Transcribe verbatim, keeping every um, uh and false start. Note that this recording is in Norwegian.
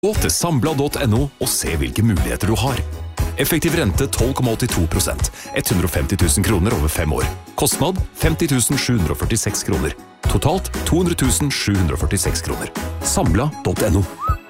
Gå til sambla punktum no og se hvilke muligheter du har. Effektiv rente tolv komma åttito prosent. hundre og femti tusen kroner over fem år. Kostnad femti tusen sju hundre og førtiseks kroner. Totalt to hundre tusen sju hundre og førtiseks kroner. Sambla punktum no.